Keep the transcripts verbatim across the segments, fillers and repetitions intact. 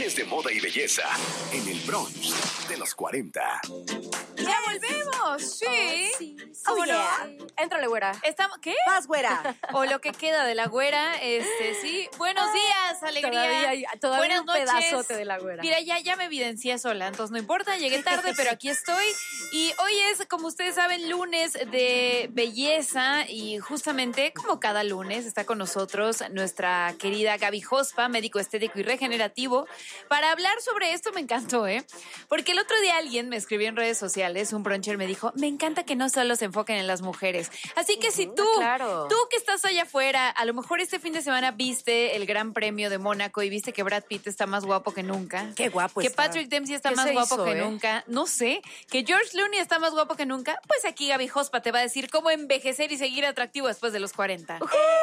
Hablemos de moda y belleza en el brunch de los cuarenta. ¡Ya volvemos! Sí. Oh, sí. ¿Cómo Oh, no? yeah. Éntrale, güera. Estamos, ¿qué? Vas, güera. O lo que queda de la güera, este, sí. Buenos días, alegría. Todavía hay- todavía Buenas un noches. pedazote de la güera. Mira, ya, ya me evidencié sola, entonces no importa, llegué tarde, pero aquí estoy. Y hoy es, como ustedes saben, lunes de belleza y justamente, como cada lunes, está con nosotros nuestra querida Gaby Jospa, médico estético y regenerativo, para hablar sobre esto. Me encantó, ¿eh? Porque el otro día alguien me escribió en redes sociales, un bruncher me dijo, me encanta que no solo se enfoquen en las mujeres. Así que si tú, claro. tú que estás allá afuera, a lo mejor este fin de semana viste el Gran Premio de Mónaco y viste que Brad Pitt está más guapo que nunca. Qué guapo Que está. Patrick Dempsey está ¿Qué más se guapo hizo, que eh? nunca. No sé. Que George Clooney está más guapo que nunca. Pues aquí Gaby Jospa te va a decir cómo envejecer y seguir atractivo después de los cuarenta.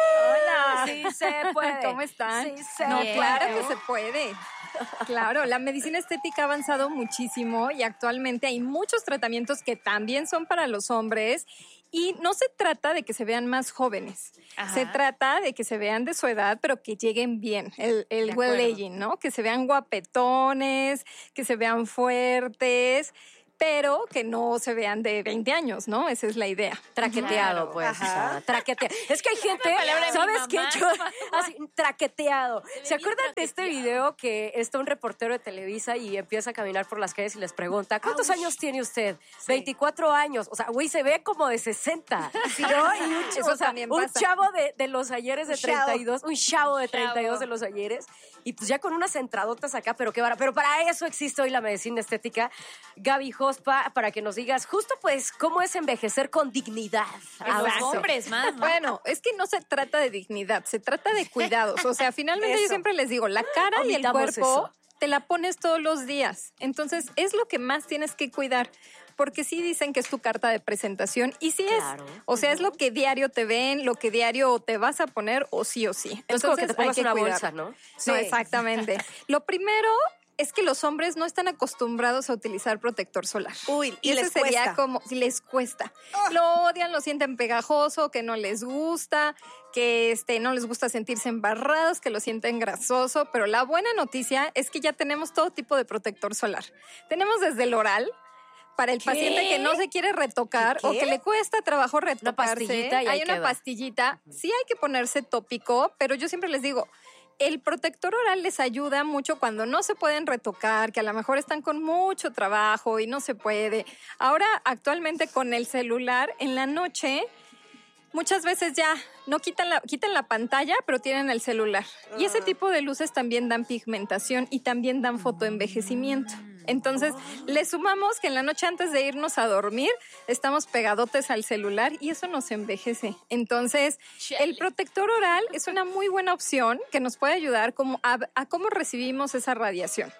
Hola. Sí se puede. ¿Cómo están? Sí se No, Bien. claro puede. que se puede. Claro, la medicina estética ha avanzado muchísimo y actualmente hay muchos tratamientos que también son para los hombres y no se trata de que se vean más jóvenes. Ajá. Se trata de que se vean de su edad, pero que lleguen bien, el, el De well acuerdo. aging, ¿no? Que se vean guapetones, que se vean fuertes, pero que no se vean de veinte años, ¿no? Esa es la idea. Traqueteado, Claro. pues. Ajá. o sea, traqueteado. Es que hay gente, palabra de mi ¿sabes qué? mamá. Yo, así, traqueteado. ve ¿Se bien acuerdan de este traqueteado. video que está un reportero de Televisa y empieza a caminar por las calles y les pregunta, ¿cuántos años tiene usted? veinticuatro años. O sea, güey, se ve como de sesenta. ¿Sí, no? Y un, ch- Eso o sea, también un pasa. chavo de, de los ayeres de Un chavo. treinta y dos, un chavo de Chavo. treinta y dos de los ayeres. Y pues ya con unas entradotas acá, pero qué vara. Pero para eso existe hoy la medicina estética. Gaby Jospa, para que nos digas justo pues cómo es envejecer con dignidad. A los Exacto. hombres más, ¿no? Bueno, es que no se trata de dignidad, se trata de cuidados. O sea, finalmente yo Eso. siempre les digo, la cara y el Omitamos cuerpo eso. te la pones todos los días. Entonces, es lo que más tienes que cuidar. Porque sí dicen que es tu carta de presentación y sí Claro. es. O sea, es lo que diario te ven, lo que diario te vas a poner o sí o sí. Es como que te hay pongas una cuidarlo. bolsa, ¿no? No, exactamente. Lo primero es que los hombres no están acostumbrados a utilizar protector solar. Uy, y ese les sería cuesta. como si les cuesta. Lo odian, lo sienten pegajoso, que no les gusta, que este no les gusta sentirse embarrados, que lo sienten grasoso, pero la buena noticia es que ya tenemos todo tipo de protector solar. Tenemos desde el oral para el paciente que no se quiere retocar ¿Qué? o que le cuesta trabajo retocarse. pastillita y ahí hay una queda. pastillita. Sí hay que ponerse tópico, pero yo siempre les digo, el protector oral les ayuda mucho cuando no se pueden retocar, que a lo mejor están con mucho trabajo y no se puede. Ahora, actualmente con el celular, en la noche, muchas veces ya no quitan la, quitan la pantalla, pero tienen el celular. Y ese tipo de luces también dan pigmentación y también dan fotoenvejecimiento. Entonces, le sumamos que en la noche antes de irnos a dormir, estamos pegadotes al celular y eso nos envejece. Entonces, Chale. el protector oral es una muy buena opción que nos puede ayudar como a, a cómo recibimos esa radiación.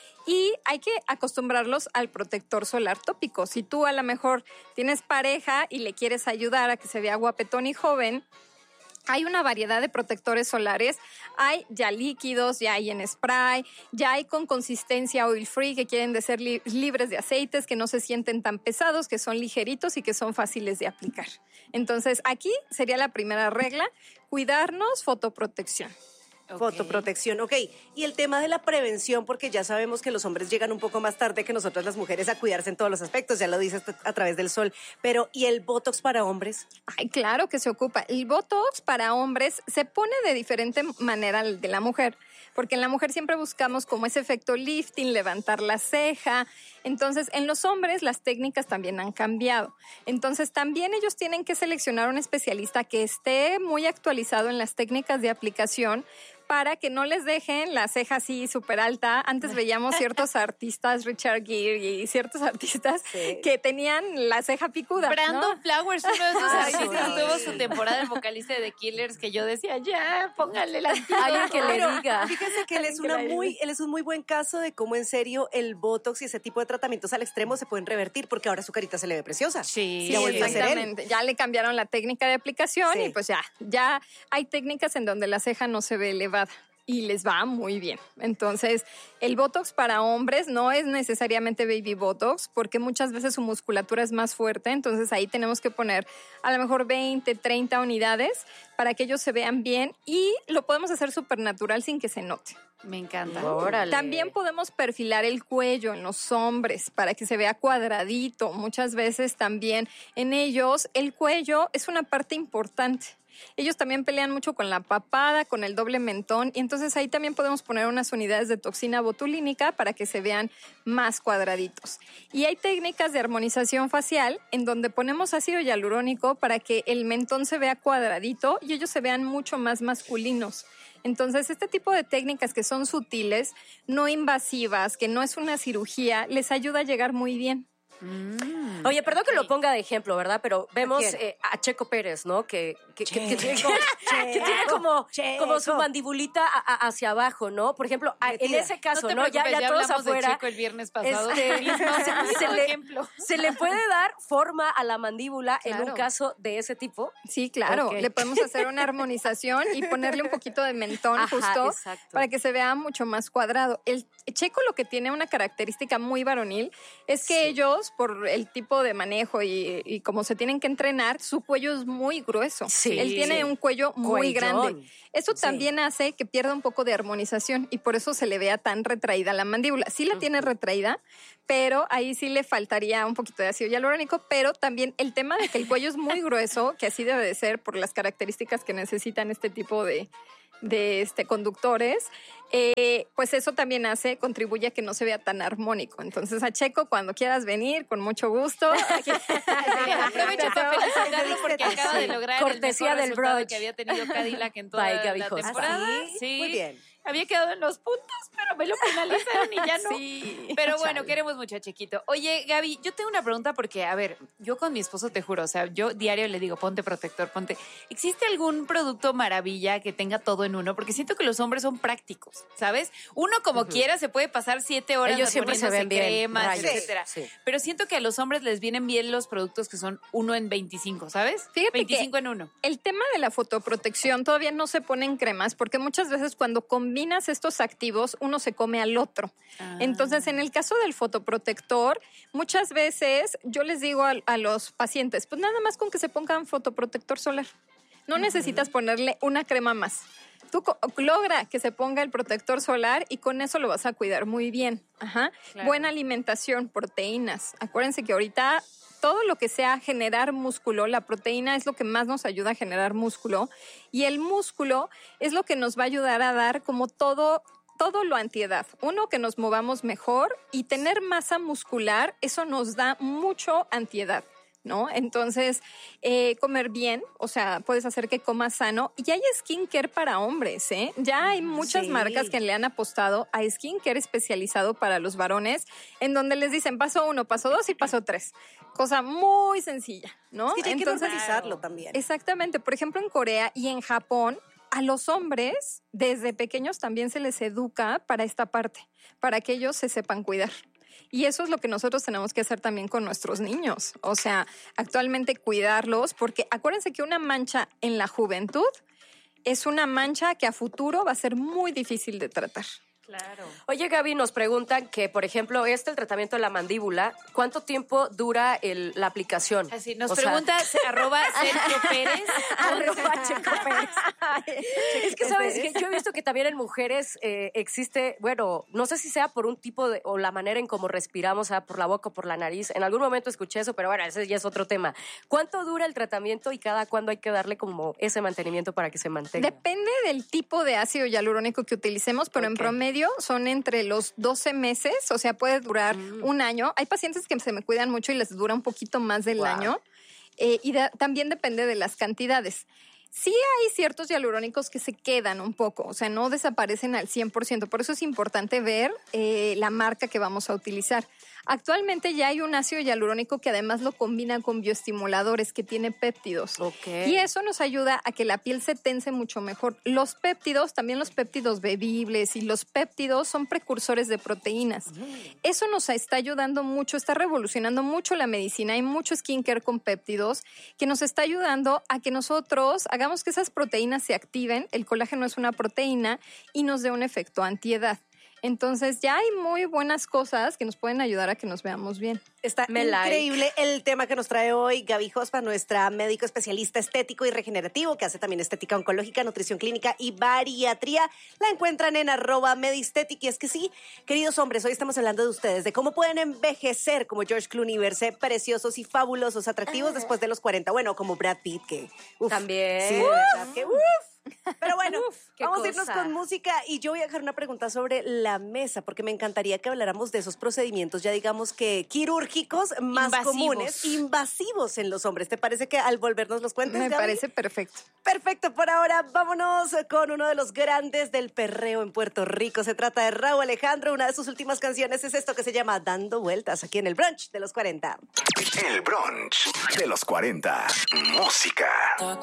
Y hay que acostumbrarlos al protector solar tópico. Si tú a lo mejor tienes pareja y le quieres ayudar a que se vea guapetón y joven, hay una variedad de protectores solares. Hay ya líquidos, ya hay en spray, ya hay con consistencia oil free que quieren de ser li- libres de aceites, que no se sienten tan pesados, que son ligeritos y que son fáciles de aplicar. Entonces, aquí sería la primera regla, cuidarnos, fotoprotección. Ok. Fotoprotección, ok. Y el tema de la prevención, porque ya sabemos que los hombres llegan un poco más tarde que nosotras las mujeres a cuidarse en todos los aspectos, ya lo dices a través del sol, pero ¿y el Botox para hombres? Ay, claro que se ocupa. El Botox para hombres se pone de diferente manera al de la mujer, porque en la mujer siempre buscamos como ese efecto lifting, levantar la ceja. Entonces, en los hombres las técnicas también han cambiado. Entonces, también ellos tienen que seleccionar un especialista que esté muy actualizado en las técnicas de aplicación para que no les dejen la ceja así súper alta. Antes veíamos ciertos artistas, Richard Gere y ciertos artistas Sí. que tenían la ceja picuda. Brandon ¿no? Flowers, uno de esos Ay, artistas, sí. tuvo su temporada el vocalista de The Killers que yo decía, ya, póngale la Alguien que le Pero diga. fíjese que él es, Que una la ayude. muy, él es un muy buen caso de cómo en serio el Botox y ese tipo de tratamientos al extremo se pueden revertir porque ahora su carita se le ve preciosa. Sí, Ya volvió a ser él. exactamente. Ya le cambiaron la técnica de aplicación Sí. y pues ya, ya hay técnicas en donde la ceja no se ve elevada. y les va muy bien. Entonces, el Botox para hombres no es necesariamente baby Botox porque muchas veces su musculatura es más fuerte, entonces ahí tenemos que poner a lo mejor veinte, treinta unidades para que ellos se vean bien y lo podemos hacer súper natural sin que se note. Me encanta. Órale. También podemos perfilar el cuello en los hombres para que se vea cuadradito. Muchas veces también en ellos el cuello es una parte importante. Ellos también pelean mucho con la papada, con el doble mentón, y entonces ahí también podemos poner unas unidades de toxina botulínica para que se vean más cuadraditos. Y hay técnicas de armonización facial en donde ponemos ácido hialurónico para que el mentón se vea cuadradito y ellos se vean mucho más masculinos. Entonces, este tipo de técnicas que son sutiles, no invasivas, que no es una cirugía, les ayuda a llegar muy bien. Mm. Oye, perdón que lo ponga de ejemplo, ¿verdad? Pero vemos quién? eh, a Checo Pérez, ¿no? Que, que, que- que tiene, Checo, que tiene como, Checo. como su mandibulita a- a- hacia abajo, ¿no? Por ejemplo, a- en Metida. ese caso, te ¿no? Ya, preocupes, ya todos hablamos de afuera. Checo el viernes pasado. Este, No, se, se un le, ejemplo. se le puede dar forma a la mandíbula en un Claro. caso de ese tipo. Sí, claro. Ok. Le podemos hacer una armonización y ponerle un poquito de mentón Ajá, justo exacto. para que se vea mucho más cuadrado. El Checo lo que tiene una característica muy varonil es que ellos, por el tipo de manejo y, y como se tienen que entrenar, su cuello es muy grueso. Sí. Él tiene Sí. un cuello muy Cuellón. grande. Eso Sí. también hace que pierda un poco de armonización y por eso se le vea tan retraída la mandíbula. Sí la tiene retraída, pero ahí sí le faltaría un poquito de ácido hialurónico, pero también el tema de que el cuello es muy grueso, que así debe de ser por las características que necesitan este tipo de, de este, conductores, eh, pues eso también hace, contribuye a que no se vea tan armónico. Entonces, a Checo, cuando quieras venir, con mucho gusto. Aquí- Aprovecho para felicitarlo porque acaba de lograr Cortesía el mejor del resultado brunch. que había tenido Cadillac en toda By Gaby la Host. temporada. ¿Ah, sí? Sí. Muy bien. Había quedado en los puntos, pero me lo penalizaron y ya no. Sí. Pero bueno, queremos mucho a Chiquito. Oye, Gaby, yo tengo una pregunta porque, a ver, yo con mi esposo te juro, o sea, yo diario le digo, ponte protector, ponte. ¿Existe algún producto maravilla que tenga todo en uno? Porque siento que los hombres son prácticos, ¿sabes? Uno como quiera se puede pasar siete horas Ellos siempre se poniéndose ven bien, cremas, rayos. etcétera. Sí. Pero siento que a los hombres les vienen bien los productos que son uno en veinticinco, ¿sabes? Fíjate que- veinticinco en uno. El tema de la fotoprotección todavía no se pone en cremas porque muchas veces cuando combinas estos activos uno se come al otro. Ah. Entonces, en el caso del fotoprotector, muchas veces yo les digo a, a los pacientes, pues nada más con que se pongan fotoprotector solar. No necesitas ponerle una crema más. Tú co- logra que se ponga el protector solar y con eso lo vas a cuidar muy bien. Ajá. Claro. Buena alimentación, proteínas. Acuérdense que ahorita todo lo que sea generar músculo, la proteína es lo que más nos ayuda a generar músculo y el músculo es lo que nos va a ayudar a dar como todo todo lo antiedad. Uno, que nos movamos mejor y tener masa muscular, eso nos da mucho antiedad, ¿no? Entonces, eh, comer bien, o sea, puedes hacer que comas sano. Y hay skincare para hombres, ¿eh? Ya hay muchas Sí. marcas que le han apostado a skincare especializado para los varones, en donde les dicen paso uno, paso dos y paso tres. Cosa muy sencilla, ¿no? Es que ya hay que Entonces, normalizarlo también. exactamente. Por ejemplo, en Corea y en Japón, a los hombres desde pequeños también se les educa para esta parte, para que ellos se sepan cuidar. Y eso es lo que nosotros tenemos que hacer también con nuestros niños. O sea, actualmente cuidarlos, porque acuérdense que una mancha en la juventud es una mancha que a futuro va a ser muy difícil de tratar. Claro. Oye, Gaby, nos preguntan que, por ejemplo, este, el tratamiento de la mandíbula, ¿cuánto tiempo dura el, la aplicación? Así, nos O sea, pregunta arroba Sergio Pérez. arroba Checo Pérez. Es que, ¿sabes? Que yo he visto que también en mujeres eh, existe, bueno, no sé si sea por un tipo de, o la manera en cómo respiramos, sea por la boca o por la nariz. En algún momento escuché eso, pero bueno, ese ya es otro tema. ¿Cuánto dura el tratamiento y cada cuándo hay que darle como ese mantenimiento para que se mantenga? Depende del tipo de ácido hialurónico que utilicemos, pero en Ok. promedio son entre los doce meses, o sea, puede durar Mm. un año. Hay pacientes que se me cuidan mucho y les dura un poquito más del Wow. año. Eh, y da- también depende de las cantidades. Sí hay ciertos hialurónicos que se quedan un poco, o sea, no desaparecen al cien por ciento. Por eso es importante ver eh, la marca que vamos a utilizar. Actualmente ya hay un ácido hialurónico que además lo combina con bioestimuladores, que tiene péptidos. Ok. Y eso nos ayuda a que la piel se tense mucho mejor. Los péptidos, también los péptidos bebibles y los péptidos son precursores de proteínas. Eso nos está ayudando mucho, está revolucionando mucho la medicina. Hay mucho skincare con péptidos que nos está ayudando a que nosotros hagamos que esas proteínas se activen. El colágeno es una proteína y nos dé un efecto antiedad. Entonces ya hay muy buenas cosas que nos pueden ayudar a que nos veamos bien. Está Me like. increíble el tema que nos trae hoy Gaby Hospa, nuestra médico especialista estético y regenerativo, que hace también estética oncológica, nutrición clínica y bariatría. La encuentran en arroba medistética. Y es que sí, queridos hombres, hoy estamos hablando de ustedes, de cómo pueden envejecer como George Clooney, verse preciosos y fabulosos, atractivos después de los cuarenta. Bueno, como Brad Pitt, que... uf, También. Sí, de verdad que... uf. Pero bueno, qué vamos a irnos cosa. con música y yo voy a dejar una pregunta sobre la mesa, porque me encantaría que habláramos de esos procedimientos, ya digamos que quirúrgicos más Invasivos. comunes, invasivos en los hombres. ¿Te parece que al volvernos los cuentes, Me Gaby? parece perfecto. Perfecto, por ahora vámonos con uno de los grandes del perreo en Puerto Rico. Se trata de Rauw Alejandro, una de sus últimas canciones es esto que se llama Dando Vueltas, aquí en el brunch de los cuarenta. El brunch de los cuarenta. Música.